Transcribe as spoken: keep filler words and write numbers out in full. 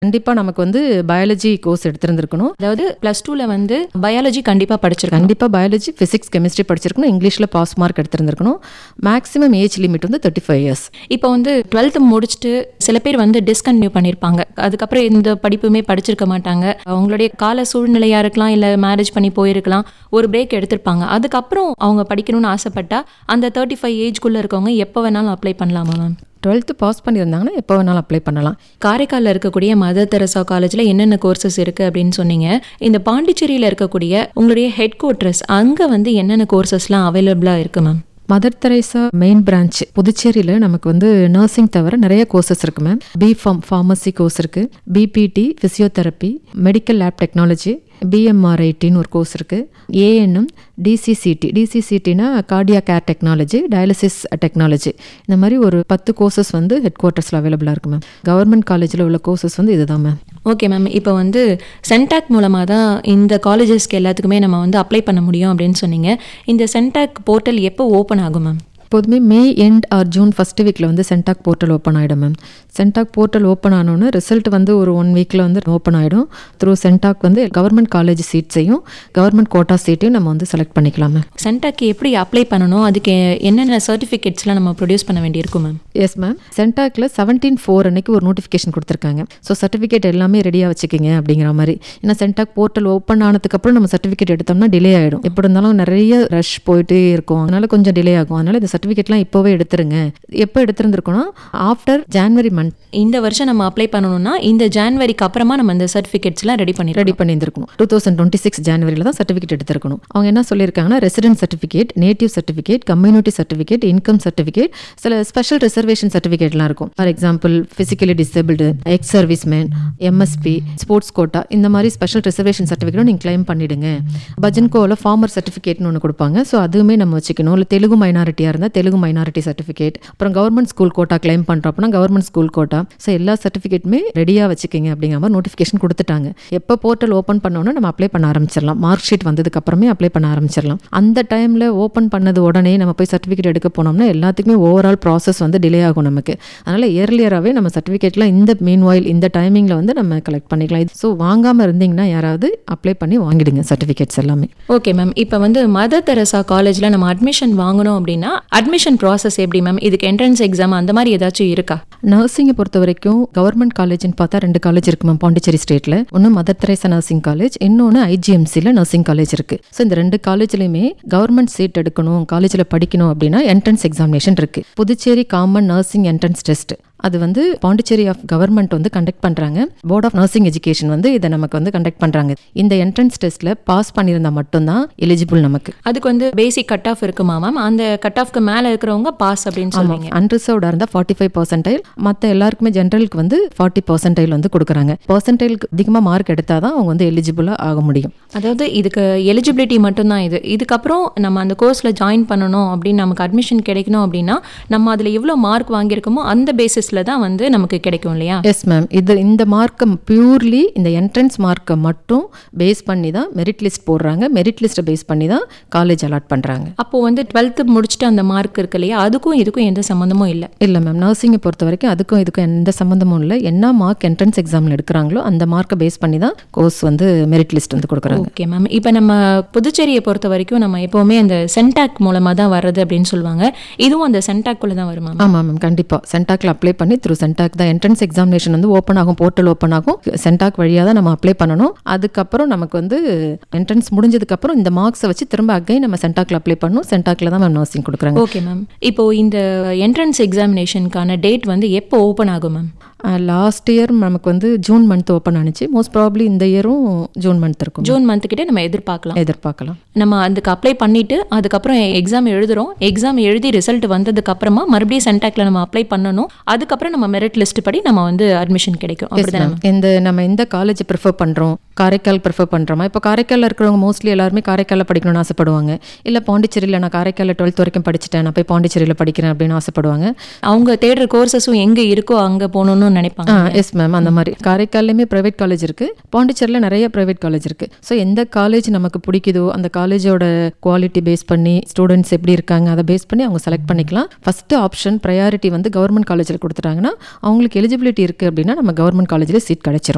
கண்டிப்பா நமக்கு வந்து பயாலஜி கோர்ஸ் எடுத்திருந்திருக்கணும். அதாவது பிளஸ் டூல வந்து பயாலஜி கண்டிப்பா படிச்சிருக்கணும். கண்டிப்பா பயாலஜி, பிசிக்ஸ், கெமிஸ்ட்ரி படிச்சிருக்கணும். இங்கிலீஷ்ல pass mark எடுத்திருந்திருக்கணும். Maximum age limit வந்து தேர்ட்டி ஃபைவ் இயர்ஸ். இப்போ வந்து டுவெல்த் முடிச்சுட்டு சில பேர் வந்து டிஸ்கன்டினியூ பண்ணியிருப்பாங்க. அதுக்கப்புறம் இந்த படிப்புமே படிச்சிருக்க மாட்டாங்க. அவங்களுடைய கால சூழ்நிலையா இருக்கலாம், இல்லை மேரேஜ் பண்ணி போயிருக்கலாம், ஒரு பிரேக் எடுத்திருப்பாங்க. அதுக்கப்புறம் அவங்க படிக்கணும்னு ஆசைப்பட்டா அந்த தேர்ட்டி ஃபைவ் ஏஜ்குள்ளே இருக்கவங்க எப்போ வேணாலும் அப்ளை பண்ணலாமா மேம்? டுவெல்த்து பாஸ் பண்ணியிருந்தாங்கன்னா எப்போ வேணாலும் அப்ளை பண்ணலாம். காரைக்காலில் இருக்கக்கூடிய மதர் தெரசா காலேஜில் என்னென்ன கோர்சஸ் இருக்குது அப்படின்னு சொன்னீங்க. இந்த பாண்டிச்சேரியில் இருக்கக்கூடிய உங்களுடைய ஹெட் குவார்ட்டர்ஸ் அங்கே வந்து என்னென்ன கோர்சஸ்லாம் அவைலபிளாக இருக்குது ma'am? Mother Teresa main branch புதுச்சேரியில் நமக்கு வந்து நர்சிங் தவிர நிறைய கோர்சஸ் இருக்கு மேம். பிஃபார்ம் ஃபார்மசி கோர்ஸ் இருக்கு, PPT physiotherapy, medical lab technology, பிஎம்ஆர்ஐடின்னு ஒரு கோர்ஸ் இருக்குது, ANM, டிசிசிடி டிசிசிடினா Cardia care technology, dialysis technology, இந்த மாதிரி ஒரு பத்து கோர்சஸ் வந்து ஹெட் குவார்ட்டர்ஸில் அவைலபிளாக இருக்குது மேம். கவர்மெண்ட் காலேஜில் உள்ள கோர்சஸ் வந்து இதுதான் மேம். Okay ma'am. இப்போ வந்து சென்டாக் மூலமாக தான் இந்த காலேஜஸ்க்கு எல்லாத்துக்குமே நம்ம வந்து அப்ளை பண்ண முடியும் அப்படின்னு சொன்னீங்க. இந்த சென்டாக் போர்ட்டல் எப்போ ஓப்பன் ஆகும் மேம்? எப்போதுமே மே எண்ட் ஆர் ஜூன் ஃபஸ்ட் வீக்கில் வந்து சென்டாக் போர்ட்டல் ஓப்பன் ஆகிடும் ma'am. CENTAC portal open ஆனோன்னு result வந்து ஒரு ஒன் வீக்கில் வந்து ஓப்பன் ஆகிடும். த்ரூ சென்டாக் வந்து கவர்மெண்ட் காலேஜ் சீட்ஸையும் கவர்மெண்ட் கோட்டா சீட்டையும் நம்ம வந்து செலக்ட் பண்ணிக்கலாம் மேம். சென்டாக் எப்படி அப்ளை பண்ணணும், அதுக்கு என்னென்ன சர்டிஃபிகேட்ஸ்லாம் நம்ம ப்ரொடியூஸ் பண்ண வேண்டியிருக்கும் ma'am? Yes ma'am. சென்டாக்ல seventeen four அன்னைக்கு ஒரு நோட்டிஃபிகேஷன் கொடுத்துருக்காங்க. ஸோ சர்டிஃபிகேட் எல்லாமே ரெடியாக வச்சுக்கிங்க அப்படிங்கிற மாதிரி. ஏன்னா சென்டாக் போர்ட்டல் ஓப்பன் ஆனதுக்கப்புறம் நம்ம சர்டிஃபிகேட் எடுத்தோம்னா டிலே ஆகிடும். எப்படி இருந்தாலும் நிறைய ரஷ் போயிட்டே இருக்கும், அதனால கொஞ்சம் டிலே ஆகும். அதனால இந்த சர்டிஃபிகேட்லாம் இப்போவே எடுத்துருங்க. எப்போ எடுத்திருந்துருக்கோன்னா ஆஃப்டர் ஜான்வரி மந்த். இந்த வருஷம் நம்ம அப்ளை பண்ணணும்னா இந்த ஜான்வரிக்கு அப்புறமா நம்ம இந்த சர்டிஃபிகேட்ஸ்லாம் ரெடி பண்ணி ரெடி பண்ணியிருக்கணும். டூ தௌசண்ட் டுவெண்ட்டி சிக்ஸ் ஜான்வரியில் தான் சர்டிஃபிகேட் எடுத்திருக்கணும். அவங்க என்ன சொல்லியிருக்காங்கன்னா resident certificate, native certificate, community certificate, income certificate, சில ஸ்பெஷல் ரிசர்வேஷன் சர்டிஃபிகேட்லாம் இருக்கும். For example physically disabled, ex service man, MSP, sports quota, இந்த மாதிரி ஸ்பெஷல் ரிசர்வேஷன் சர்டிஃபிகேட்டும் நீங்கள் கிளைம் பண்ணிடுங்க. பஜன்கோவில் ஃபார்மர் சர்டிஃபிகேட்னு ஒன்று கொடுப்பாங்க. ஸோ அதுவுமே நம்ம வச்சுக்கணும். இல்லை தெலுங்கு மைனாரிட்டியாக இருந்தால் தெலுங்கு மைனாரிட்டி சர்டிஃபிகேட், அப்புறம் கவர்மெண்ட் ஸ்கூல் கோட்டா கிளைம் பண்ணுறோம் அப்படின்னா கவர்மெண்ட் ஸ்கூல் கோட்டா. ஸோ எல்லா சர்டிஃபிகேட்டுமே ரெடியாக வச்சுக்கிங்க அப்படிங்கிற மாதிரி நோட்டிஃபிகேஷன் கொடுத்துட்டாங்க. எப்போ போர்ட்டல் ஓப்பன் பண்ணோன்னா நம்ம அப்ளை பண்ண ஆரம்பிச்சிடலாம். மார்க் ஷீட் வந்ததுக்கு அப்புறமே அப்ளை பண்ண ஆரம்பிச்சிடலாம். அந்த டைமில் ஓப்பன் பண்ணது உடனே நம்ம போய் சர்டிஃபிகேட் எடுக்க போனோம்னா எல்லாத்துக்குமே ஓவரால் ப்ராசஸ் வந்து டிலே ஆகும் நமக்கு. அதனால் இயர்லியராகவே நம்ம சர்டிஃபிகேட்லாம் இந்த மீன் வாயில் இந்த டைமிங்கில் வந்து நம்ம கலெக்ட் பண்ணிக்கலாம். ஸோ வாங்காமல் இருந்தீங்கன்னா யாராவது அப்ளை பண்ணி வாங்கிடுங்க சர்டிஃபிகேட்ஸ் எல்லாமே. Okay ma'am. இப்போ வந்து மதர் தெரசா காலேஜில் நம்ம அட்மிஷன் வாங்கணும் அப்படின்னா அட்மிஷன் ப்ராசஸ் எப்படி மேம்? இதுக்கு என்ட்ரன்ஸ் எக்ஸாம் அந்த மாதிரி ஏதாச்சும் இருக்கா? நர்சிங்கை பொறுத்த வரைக்கும் கவர்மெண்ட் காலேஜ்னு பார்த்தா ரெண்டு காலேஜ் இருக்கு மேம் பாண்டிச்சேரி ஸ்டேட்ல. ஒன்று மதர் தெரேசா நர்சிங் காலேஜ், இன்னொன்று ஐஜிஎம்சியில் நர்சிங் காலேஜ் இருக்கு. ஸோ இந்த ரெண்டு காலேஜ்லையுமே கவர்மெண்ட் சீட் எடுக்கணும், காலேஜில் படிக்கணும் அப்படின்னா என்ட்ரன்ஸ் எக்ஸாமினேஷன் இருக்கு. Puducherry common nursing entrance test அது வந்து பாண்டிச்சேரி ஆஃப் கவர்மெண்ட் வந்து கண்டக்ட் பண்ணுறாங்க. போர்ட் ஆஃப் நர்சிங் எஜுகேஷன் வந்து இதை நமக்கு வந்து கண்டக்ட் பண்ணுறாங்க. இந்த என்ட்ரன்ஸ் டெஸ்ட்டில் பாஸ் பண்ணியிருந்தால் மட்டும்தான் எலிஜிபிள் நமக்கு. அதுக்கு வந்து பேசிக் கட் ஆஃப் இருக்குமா மேம்? அந்த கட் ஆஃப்க்கு மேலே இருக்கிறவங்க பாஸ் அப்படின்னு சொல்லுவாங்க. அன்ரிசர்வ்டாக இருந்தால் ஃபார்ட்டி ஃபைவ் பர்சன்டைல், மற்ற எல்லாருக்குமே ஜென்ரலுக்கு வந்து ஃபார்ட்டி பர்சன்டைல் வந்து கொடுக்குறாங்க. பர்சன்டைலுக்கு அதிகமாக மார்க் எடுத்தால் தான் அவங்க வந்து எலிஜிபிளாக ஆக முடியும். அதாவது இதுக்கு எலிஜிபிலிட்டி மட்டும்தான் இது. இதுக்கப்புறம் நம்ம அந்த கோர்ஸில் ஜாயின் பண்ணணும் அப்படின்னு நமக்கு அட்மிஷன் கிடைக்கணும் அப்படின்னா நம்ம அதில் எவ்வளோ மார்க் வாங்கியிருக்கோமோ அந்த பேசிஸ் தான் வந்து நமக்கு கிடைக்கும் இல்லையா? Yes ma'am. இது இந்த மார்க்கை பியூர்லி இந்த என்ட்ரன்ஸ் மார்க்கை மட்டும் பேஸ் பண்ணி தான் மெரிட் லிஸ்ட் போடுறாங்க. மெரிட் லிஸ்ட்டை பேஸ் பண்ணி தான் காலேஜ் அலாட் பண்ணுறாங்க. அப்போ வந்து டுவெல்த்து முடிச்சுட்டு அந்த மார்க் இருக்கு இல்லையா, அதுக்கும் இதுக்கும் எந்த சம்மந்தமும் இல்லை? இல்லை மேம். நர்சிங்கை பொறுத்த வரைக்கும் அதுக்கும் இதுக்கும் எந்த சம்மந்தமும் இல்லை. என்ன மார்க் என்ட்ரன்ஸ் எக்ஸாமில் எடுக்கிறாங்களோ அந்த மார்க்கை பேஸ் பண்ணி தான் கோர்ஸ் வந்து மெரிட் லிஸ்ட் வந்து கொடுக்குறாங்க. Okay ma'am. இப்போ நம்ம புதுச்சேரியை பொறுத்த வரைக்கும் நம்ம எப்போவுமே அந்த சென்டாக் மூலமாக தான் வர்றது அப்படின்னு சொல்லுவாங்க. இதுவும் அந்த சென்டாக்குள்ளே தான் வருமா? ஆமாம் மேம். கண்டிப்பாக சென்டாக்ல அப்ளை பண்ணி த்ரூ சென்டாக் தான் என்ட்ரன்ஸ் எக்ஸாமினேஷன் வந்து ஓப்பன் ஆகும், போர்ட்டல் ஓப்பன் ஆகும். சென்டாக் வழியாக தான் நம்ம அப்ளை பண்ணணும். அதுக்கப்புறம் நமக்கு வந்து என்ட்ரன்ஸ் முடிஞ்சதுக்கப்புறம் இந்த மார்க்ஸை வச்சு திரும்ப அகைன் நம்ம சென்டாக்ல அப்ளை பண்ணணும். சென்டாக்ல தான் மேம் நர்சிங் கொடுக்குறாங்க. Okay ma'am. இப்போ இந்த என்ட்ரன்ஸ் எக்ஸாமினேஷனுக்கான டேட் வந்து எப்போ ஓப்பன் ஆகும் மேம்? லாஸ்ட் இயர் நமக்கு வந்து ஜூன் மந்த் ஓப்பன் ஆனிச்சு. மோஸ்ட் ப்ராபப்ளி இந்த இயரும் ஜூன் மந்த் இருக்கும். ஜூன் மந்த் கிட்டே நம்ம எதிர்பார்க்கலாம் எதிர்பார்க்கலாம் நம்ம அதுக்கு அப்ளை பண்ணிட்டு அதுக்கப்புறம் எக்ஸாம் எழுதுறோம். எக்ஸாம் எழுதி ரிசல்ட் வந்ததுக்கு அப்புறமா மறுபடியும் சென்டாக்ல நம்ம அப்ளை பண்ணணும். அதுக்கப்புறம் நம்ம மெரிட் லிஸ்ட் படி நம்ம வந்து அட்மிஷன் கிடைக்கும். இந்த நம்ம எந்த காலேஜ் ப்ரிஃபர் பண்றோம், காரைக்கால் ப்ரிஃபர் பண்றோமா? இப்போ காரைக்காலில் இருக்கிறவங்க மோஸ்ட்லி எல்லாருமே காரைக்காலில் படிக்கணும்னு ஆசைப்படுவாங்க. இல்லை பாண்டிச்சேரியில் நான் காரைக்காலில் டுவெல்த் வரைக்கும் படிச்சுட்டேன், நான் போய் பாண்டிச்சேரியில் படிக்கிறேன் அப்படின்னு ஆசைப்படுவாங்க. அவங்க தேடுற கோர்சஸும் எங்கே இருக்கோ அங்கே போகணும்னு நினைப்பாங்க. Yes ma'am. அந்த மாதிரி காரைக்கால்லையுமே ப்ரைவேட் காலேஜ் இருக்கு, பாண்டிச்சேரியில் நிறைய ப்ரைவேட் காலேஜ் இருக்கு. ஸோ எந்த காலேஜ் நமக்கு பிடிக்குதோ அந்த காலேஜோட குவாலிட்டி பேஸ் பண்ணி ஸ்டூடெண்ட்ஸ் எப்படி இருக்காங்க அதை பேஸ் பண்ணி அவங்க செலக்ட் பண்ணிக்கலாம். ஃபர்ஸ்ட் ஆப்ஷன் ப்ரையாரிட்டி வந்து கவர்மெண்ட் காலேஜில் கொடுத்துட்டாங்கன்னா அவங்களுக்கு எலிஜிபிலிட்டி இருக்கு அப்படின்னா நம்ம கவர்மெண்ட் காலேஜில் சீட் கிடைச்சிரும்.